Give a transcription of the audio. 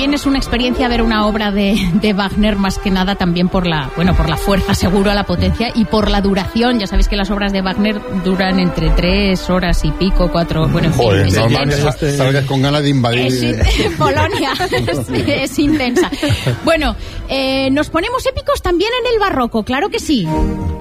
también es una experiencia ver una obra de Wagner, más que nada también por la fuerza, seguro, la potencia y por la duración. Ya sabéis que las obras de Wagner duran entre 3 horas y pico, 4, bueno, en fin. Joder, normalmente salgas con ganas de invadir Polonia. Es intensa. Bueno, nos ponemos épicos también en el barroco, claro que sí.